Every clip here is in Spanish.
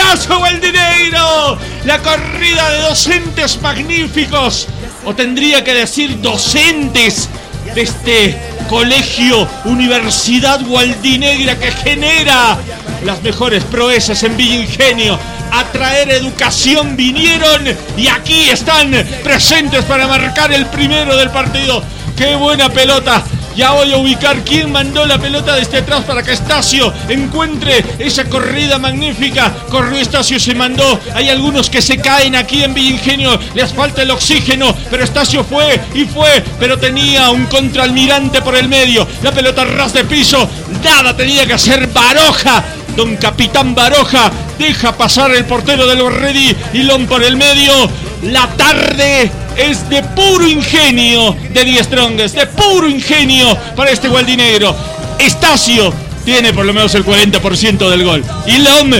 ¡Golazo Gualdineiro! La corrida de docentes magníficos, o tendría que decir docentes de este colegio, Universidad Gualdinegra, que genera las mejores proezas en Villa Ingenio. A traer educación vinieron y aquí están presentes para marcar el primero del partido. ¡Qué buena pelota! Ya voy a ubicar quién mandó la pelota desde atrás para que Estacio encuentre esa corrida magnífica. Corrió Estacio, se mandó. Hay algunos que se caen aquí en Villa Ingenio. Les falta el oxígeno, pero Estacio fue y fue. Pero tenía un contraalmirante por el medio. La pelota ras de piso. Nada tenía que hacer Baroja. Don Capitán Baroja deja pasar el portero del Borredi. Hilón por el medio. La tarde es de puro ingenio de Die Strongest, de puro ingenio para este Gualdineiro. Estacio tiene por lo menos el 40% del gol. Hilón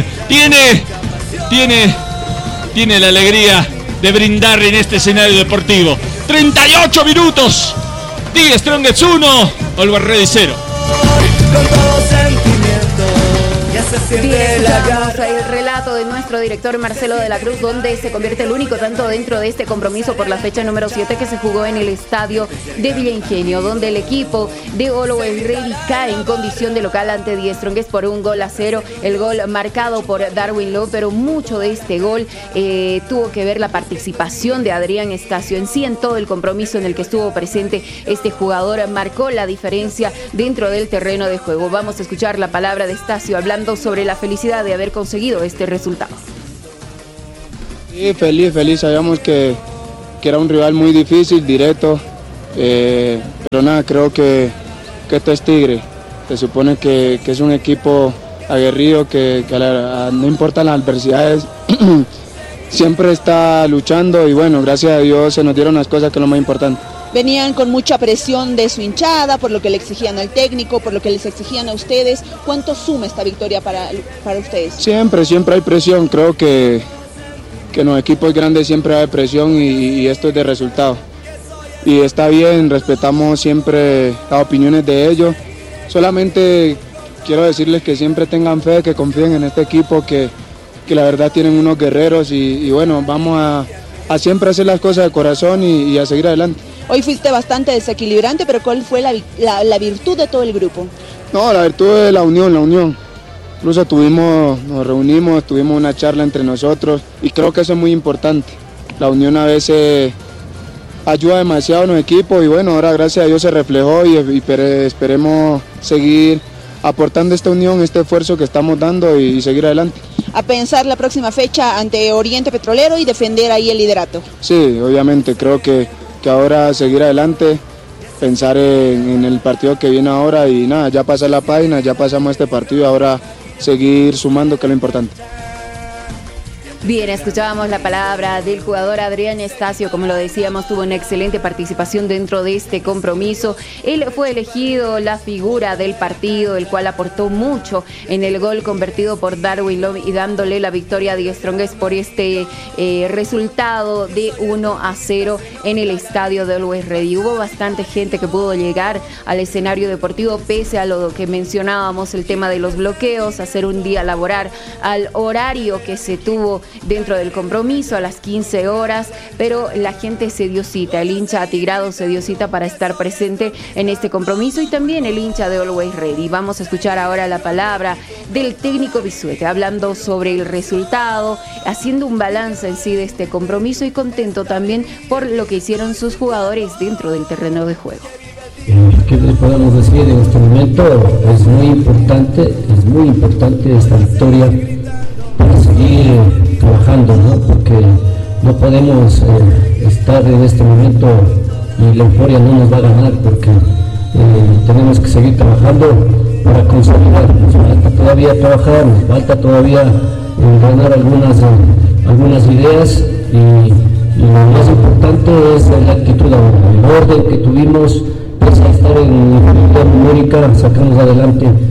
tiene la alegría de brindar en este escenario deportivo. 38 minutos. Die Strongest 1, Always 0. Bien, escuchamos el relato de nuestro director Marcelo de la Cruz, donde se convierte el único tanto dentro de este compromiso por la fecha número 7 que se jugó en el estadio de Villa Ingenio, donde el equipo de Always Ready cae en condición de local ante Die Strongest por 1-0. El gol marcado por Darwin Lowe, pero mucho de este gol tuvo que ver la participación de Adrián Estacio en sí, en todo el compromiso en el que estuvo presente este jugador. Marcó la diferencia dentro del terreno de juego. Vamos a escuchar la palabra de Estacio hablando sobre la felicidad de haber conseguido este resultado. Sí, feliz, sabíamos que era un rival muy difícil, directo, pero nada, creo que esto es Tigre. Se supone que es un equipo aguerrido, que no importan las adversidades, siempre está luchando y bueno, gracias a Dios se nos dieron las cosas que es lo más importante. Venían con mucha presión de su hinchada, por lo que le exigían al técnico, por lo que les exigían a ustedes. ¿Cuánto suma esta victoria para ustedes? Siempre hay presión. Creo que en los equipos grandes siempre hay presión y esto es de resultado. Y está bien, respetamos siempre las opiniones de ellos. Solamente quiero decirles que siempre tengan fe, que confíen en este equipo, que la verdad tienen unos guerreros y bueno, vamos a siempre hacer las cosas de corazón y a seguir adelante. Hoy fuiste bastante desequilibrante, pero ¿cuál fue la virtud de todo el grupo? No, la virtud es la unión. Incluso nos reunimos, tuvimos una charla entre nosotros y creo que eso es muy importante. La unión a veces ayuda demasiado en los equipos y bueno, ahora gracias a Dios se reflejó y esperemos seguir aportando esta unión, este esfuerzo que estamos dando y seguir adelante. A pensar la próxima fecha ante Oriente Petrolero y defender ahí el liderato. Sí, obviamente, creo que ahora seguir adelante, pensar en el partido que viene ahora y nada, ya pasar la página, ya pasamos este partido, ahora seguir sumando, que es lo importante. Bien, escuchábamos la palabra del jugador Adrián Estacio, como lo decíamos, tuvo una excelente participación dentro de este compromiso. Él fue elegido la figura del partido, el cual aportó mucho en el gol convertido por Darwin Lowe y dándole la victoria a Die Strongest por este resultado de 1-0 en el estadio de Always Ready. Hubo bastante gente que pudo llegar al escenario deportivo, pese a lo que mencionábamos, el tema de los bloqueos, hacer un día laboral al horario que se tuvo dentro del compromiso a las 15 horas, pero la gente se dio cita, el hincha atigrado se dio cita para estar presente en este compromiso y también el hincha de Always Ready. Vamos a escuchar ahora la palabra del técnico Bisuete, hablando sobre el resultado, haciendo un balance en sí de este compromiso y contento también por lo que hicieron sus jugadores dentro del terreno de juego. ¿Qué les podemos decir en este momento? Es muy importante esta victoria para seguir trabajando, ¿no? Porque no podemos estar en este momento y la euforia no nos va a ganar, porque tenemos que seguir trabajando para consolidar. Nos falta todavía trabajar, nos falta todavía ganar algunas ideas y lo más importante es la actitud ahora, el orden que tuvimos, pese a estar en inferioridad numérica, sacamos adelante